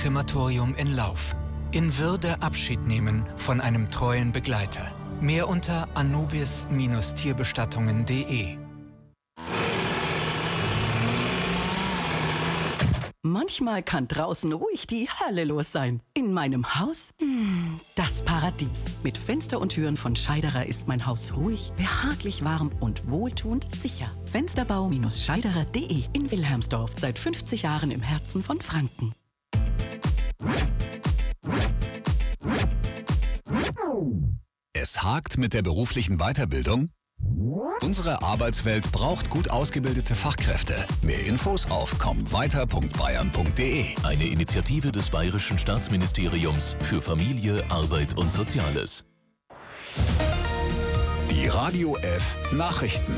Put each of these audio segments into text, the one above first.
Krematorium in Lauf. In Würde Abschied nehmen von einem treuen Begleiter. Mehr unter anubis-tierbestattungen.de. Manchmal kann draußen ruhig die Hölle los sein. In meinem Haus? Das Paradies. Mit Fenster und Türen von Scheiderer ist mein Haus ruhig, behaglich warm und wohltuend sicher. Fensterbau-scheiderer.de in Wilhelmsdorf. Seit 50 Jahren im Herzen von Franken. Es hakt mit der beruflichen Weiterbildung? Unsere Arbeitswelt braucht gut ausgebildete Fachkräfte. Mehr Infos auf kommweiter.bayern.de. Eine Initiative des Bayerischen Staatsministeriums für Familie, Arbeit und Soziales. Die Radio F Nachrichten.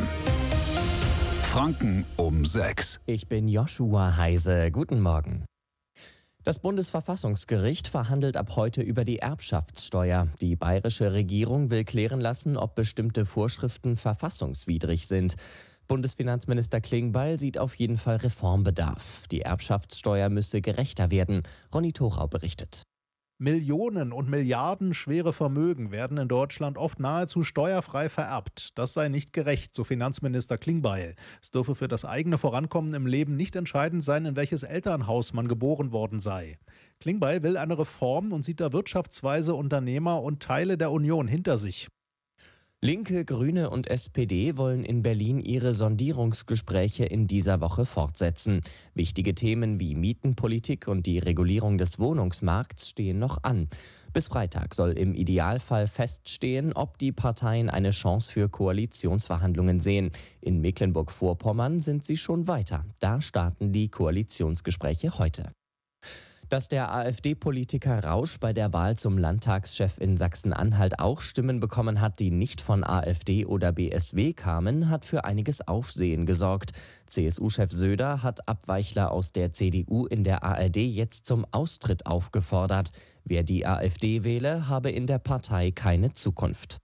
Franken um 6. Ich bin Joshua Heise. Guten Morgen. Das Bundesverfassungsgericht verhandelt ab heute über die Erbschaftssteuer. Die bayerische Regierung will klären lassen, ob bestimmte Vorschriften verfassungswidrig sind. Bundesfinanzminister Klingbeil sieht auf jeden Fall Reformbedarf. Die Erbschaftssteuer müsse gerechter werden. Ronny Thorau berichtet. Millionen und Milliarden schwere Vermögen werden in Deutschland oft nahezu steuerfrei vererbt. Das sei nicht gerecht, so Finanzminister Klingbeil. Es dürfe für das eigene Vorankommen im Leben nicht entscheidend sein, in welches Elternhaus man geboren worden sei. Klingbeil will eine Reform und sieht da Wirtschaftsweise, Unternehmer und Teile der Union hinter sich. Linke, Grüne und SPD wollen in Berlin ihre Sondierungsgespräche in dieser Woche fortsetzen. Wichtige Themen wie Mietenpolitik und die Regulierung des Wohnungsmarkts stehen noch an. Bis Freitag soll im Idealfall feststehen, ob die Parteien eine Chance für Koalitionsverhandlungen sehen. In Mecklenburg-Vorpommern sind sie schon weiter. Da starten die Koalitionsgespräche heute. Dass der AfD-Politiker Rausch bei der Wahl zum Landtagschef in Sachsen-Anhalt auch Stimmen bekommen hat, die nicht von AfD oder BSW kamen, hat für einiges Aufsehen gesorgt. CSU-Chef Söder hat Abweichler aus der CDU in der ARD jetzt zum Austritt aufgefordert. Wer die AfD wähle, habe in der Partei keine Zukunft.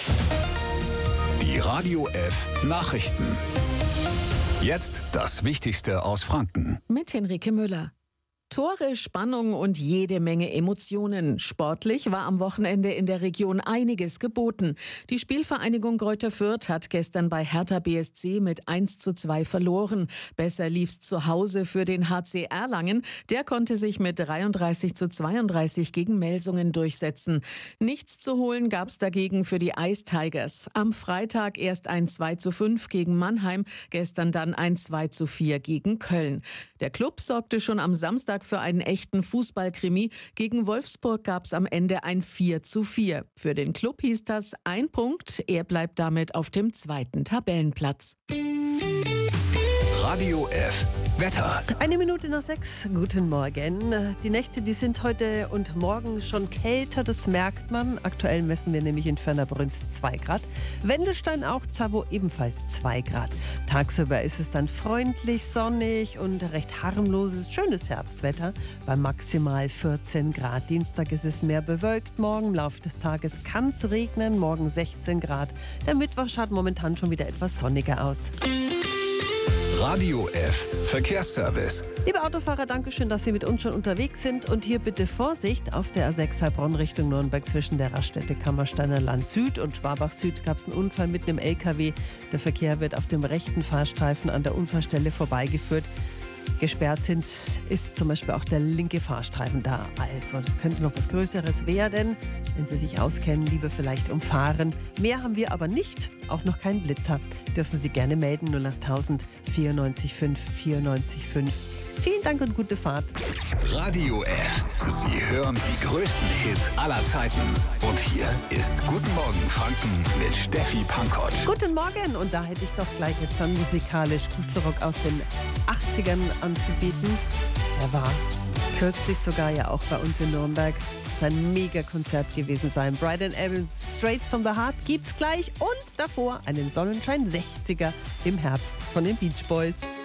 Die Radio F Nachrichten. Jetzt das Wichtigste aus Franken. Mit Henrike Müller. Tore, Spannung und jede Menge Emotionen. Sportlich war am Wochenende in der Region einiges geboten. Die Spielvereinigung Greuther Fürth hat gestern bei Hertha BSC mit 1:2 verloren. Besser lief's zu Hause für den HC Erlangen. Der konnte sich mit 33:32 gegen Melsungen durchsetzen. Nichts zu holen gab's dagegen für die Ice Tigers. Am Freitag erst ein 2:5 gegen Mannheim, gestern dann ein 2:4 gegen Köln. Der Klub sorgte schon am Samstag für einen echten Fußballkrimi. Gegen Wolfsburg gab es am Ende ein 4:4. Für den Klub hieß das ein Punkt. Er bleibt damit auf dem 2. Tabellenplatz. Radio F Wetter. 6:01. Guten Morgen. Die Nächte, die sind heute und morgen schon kälter, das merkt man. Aktuell messen wir nämlich in Fernerbrunst 2 Grad. Wendelstein auch, Zavo ebenfalls 2 Grad. Tagsüber ist es dann freundlich, sonnig und recht harmloses, schönes Herbstwetter bei maximal 14 Grad. Dienstag ist es mehr bewölkt, morgen im Laufe des Tages kann es regnen, morgen 16 Grad. Der Mittwoch schaut momentan schon wieder etwas sonniger aus. Radio F Verkehrsservice. Liebe Autofahrer, danke schön, dass Sie mit uns schon unterwegs sind. Und hier bitte Vorsicht, auf der A6 Heilbronn Richtung Nürnberg zwischen der Raststätte Kammersteiner Land Süd und Schwabach Süd gab es einen Unfall mit einem LKW. Der Verkehr wird auf dem rechten Fahrstreifen an der Unfallstelle vorbeigeführt. Gesperrt ist zum Beispiel auch der linke Fahrstreifen da. Also, das könnte noch was Größeres werden. Wenn Sie sich auskennen, lieber vielleicht umfahren. Mehr haben wir aber nicht, auch noch kein Blitzer. Dürfen Sie gerne melden, 08000 94 5 94 5. Vielen Dank und gute Fahrt. Radio F. Sie hören die größten Hits aller Zeiten. Und hier ist Guten Morgen Franken mit Steffi Pankotsch. Guten Morgen. Und da hätte ich doch gleich jetzt dann musikalisch Kuschelrock aus den 80ern anzubieten. Er war kürzlich sogar ja auch bei uns in Nürnberg. Sein Mega-Konzert gewesen sein. Brian Adams, Straight from the Heart gibt's gleich. Und davor einen Sonnenschein 60er im Herbst von den Beach Boys.